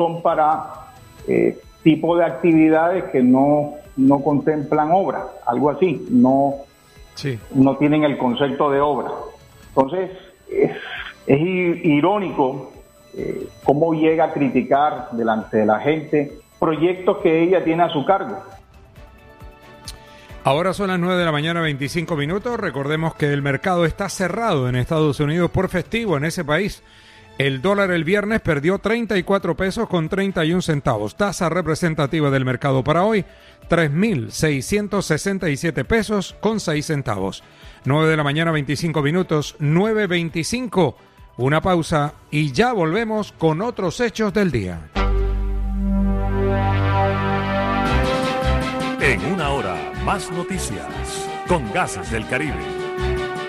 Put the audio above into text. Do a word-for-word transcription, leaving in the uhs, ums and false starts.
son para eh, tipo de actividades que no, no contemplan obra, algo así, no, sí. no tienen el concepto de obra. Entonces, es, es irónico eh, cómo llega a criticar delante de la gente proyectos que ella tiene a su cargo. Ahora son las nueve de la mañana, veinticinco minutos. Recordemos que el mercado está cerrado en Estados Unidos por festivo en ese país. El dólar el viernes perdió treinta y cuatro pesos con treinta y un centavos. Tasa representativa del mercado para hoy, tres mil seiscientos sesenta y siete pesos con seis centavos. nueve de la mañana, veinticinco minutos, nueve veinticinco. Una pausa y ya volvemos con otros hechos del día. En una hora, más noticias con Gases del Caribe.